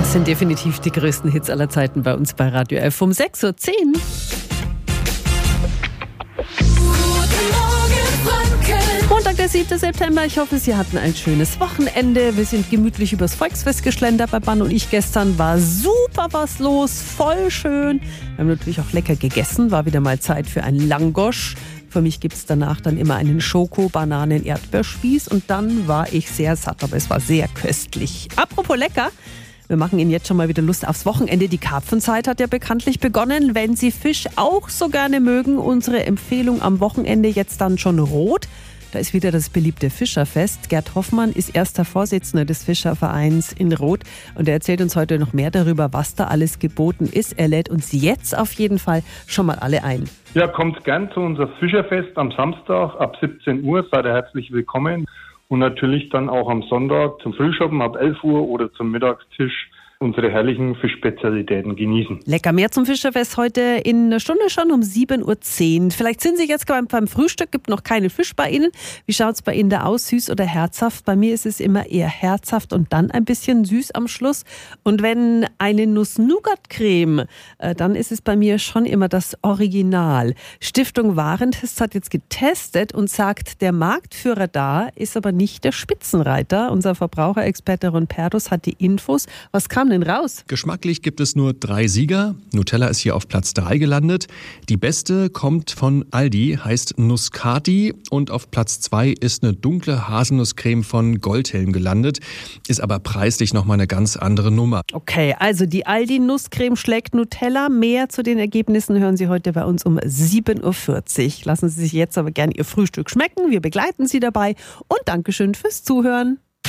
Das sind definitiv die größten Hits aller Zeiten bei uns bei Radio F um 6.10 Uhr. Montag, der 7. September. Ich hoffe, Sie hatten ein schönes Wochenende. Wir sind gemütlich übers Volksfest geschlendert bei Mann und ich gestern. War super was los, voll schön. Wir haben natürlich auch lecker gegessen. War wieder mal Zeit für ein Langosch. Für mich gibt es danach dann immer einen Schoko-Bananen-Erdbeerspieß und dann war ich sehr satt, aber es war sehr köstlich. Apropos lecker, wir machen Ihnen jetzt schon mal wieder Lust aufs Wochenende. Die Karpfenzeit hat ja bekanntlich begonnen. Wenn Sie Fisch auch so gerne mögen, unsere Empfehlung am Wochenende jetzt dann schon rot. Da ist wieder das beliebte Fischerfest. Gerd Hoffmann ist erster Vorsitzender des Fischervereins in Roth und er erzählt uns heute noch mehr darüber, was da alles geboten ist. Er lädt uns jetzt auf jeden Fall schon mal alle ein. Ja, kommt gern zu unser Fischerfest am Samstag ab 17 Uhr. Seid ihr herzlich willkommen. Und natürlich dann auch am Sonntag zum Frühschoppen ab 11 Uhr oder zum Mittagstisch unsere herrlichen Fischspezialitäten genießen. Lecker, mehr zum Fischerfest heute in einer Stunde schon um 7.10 Uhr. Vielleicht sind Sie jetzt beim Frühstück, gibt noch keinen Fisch bei Ihnen. Wie schaut es bei Ihnen da aus, süß oder herzhaft? Bei mir ist es immer eher herzhaft und dann ein bisschen süß am Schluss. Und wenn eine Nuss-Nougat-Creme, dann ist es bei mir schon immer das Original. Stiftung Warentest hat jetzt getestet und sagt, der Marktführer da ist aber nicht der Spitzenreiter. Unser Verbraucherexperte Ron Perdus hat die Infos. Was kam denn raus? Geschmacklich gibt es nur 3 Sieger. Nutella ist hier auf Platz 3 gelandet. Die beste kommt von Aldi, heißt Nuscati. Und auf Platz 2 ist eine dunkle Haselnusscreme von Goldhelm gelandet. Ist aber preislich nochmal eine ganz andere Nummer. Okay, also die Aldi-Nusscreme schlägt Nutella. Mehr zu den Ergebnissen hören Sie heute bei uns um 7.40 Uhr. Lassen Sie sich jetzt aber gerne Ihr Frühstück schmecken. Wir begleiten Sie dabei. Und Dankeschön fürs Zuhören.